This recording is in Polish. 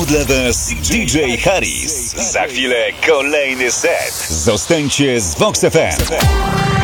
dla Was DJ Harris. Za chwilę kolejny set. Zostańcie z Vox FM.